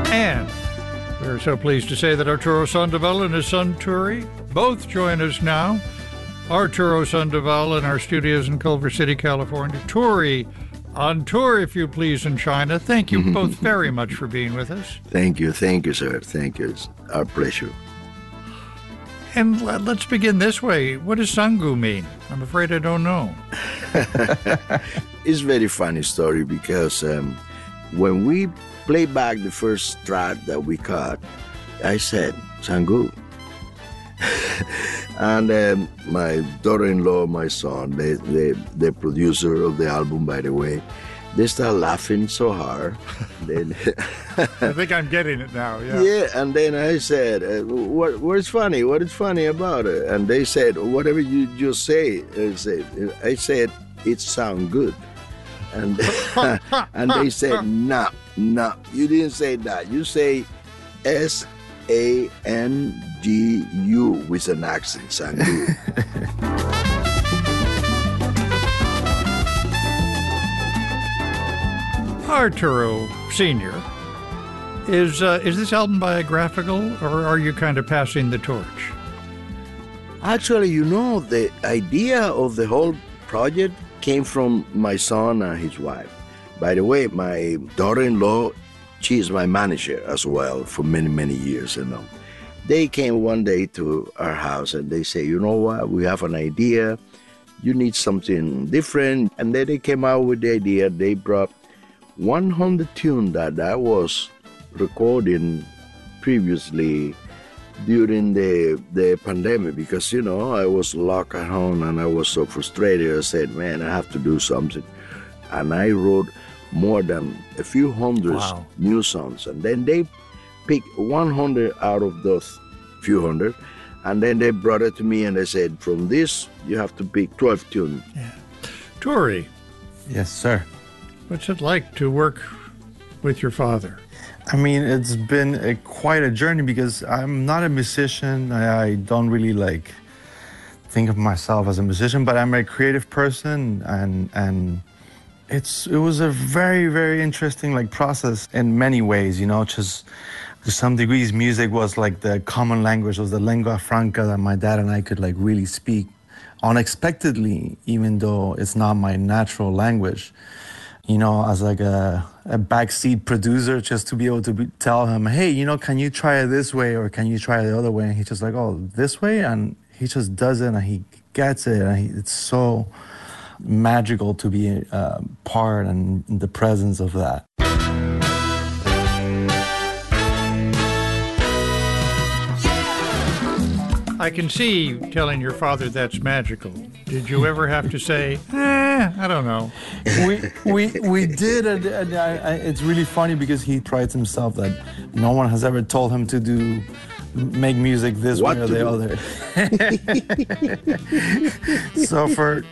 And we're so pleased to say that Arturo Sandoval and his son Turi both join us now. Arturo Sandoval in our studios in Culver City, California. Turi on tour, if you please, in China. Thank you both very much for being with us. Thank you, sir. Thank you. It's our pleasure. And let's begin this way. What does Sangu mean? I'm afraid I don't know. It's a very funny story because when we played back the first track that we cut, I said, Sangu. And my daughter-in-law, my son, the producer of the album, by the way, they start laughing so hard. Then I think I'm getting it now, yeah. Yeah, and then I said, what is funny? What is funny about it? And they said, whatever you just say. I said, it sounds good. And and they said, no, you didn't say that. You say Sangu with an accent, Sangu. Arturo Sr., is this album biographical, or are you kind of passing the torch? Actually, the idea of the whole project came from my son and his wife. By the way, my daughter-in-law, she is my manager as well for many, many years. They came one day to our house and they say, you know what, we have an idea. You need something different. And then they came out with the idea. They brought 100 tunes that was recording previously during the pandemic because, I was locked at home and I was so frustrated. I said, man, I have to do something. And I wrote more than a few hundred new songs. And then they picked 100 out of those few hundred. And then they brought it to me and they said, from this, you have to pick 12 tunes. Yeah. Turi. Yes, sir. What's it like to work with your father? I mean, it's been quite a journey because I'm not a musician. I don't really think of myself as a musician, but I'm a creative person, and it was a very, very interesting process in many ways. Just to some degrees, music was like the common language, was the lingua franca that my dad and I could really speak unexpectedly, even though it's not my natural language. As a backseat producer, just to be able to tell him, hey, can you try it this way or can you try it the other way? And he's just like, oh, this way? And he just does it and he gets it. And it's so magical to be part and in the presence of that. I can see telling your father that's magical. Did you ever have to say, I don't know? We did, and it's really funny because he prides himself that no one has ever told him to make music this way or the other. So for